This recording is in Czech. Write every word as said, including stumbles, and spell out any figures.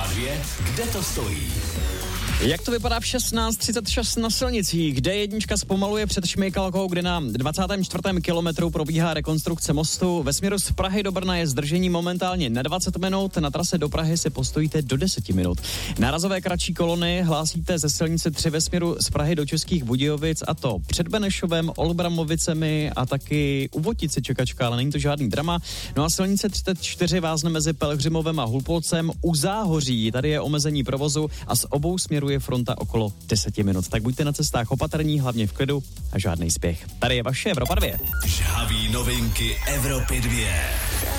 Evropa dvě, kde to stojí? Jak to vypadá v šestnáct třicet šest na silnicích, kde jednička zpomaluje před Šmejkalkou, kde na dvacátém čtvrtém kilometru probíhá rekonstrukce mostu. Ve směru z Prahy do Brna je zdržení momentálně na dvacet minut, na trase do Prahy se postojíte do deset minut. Nárazové kratší kolony hlásíte ze silnice tři ve směru z Prahy do Českých Budějovic, a to před Benešovem, Olbramovicemi a taky u Votice čekačka, ale není to žádný drama. No a silnice třicet čtyři vázne mezi Pelhřimovem a Hulpolcem u Záhoří. Tady je omezení provozu a z obou směrů je fronta okolo deset minut. Tak buďte na cestách opatrní, hlavně v klidu a žádný spěch. Tady je vaše Evropa dvě. Žhaví novinky Evropy dvě.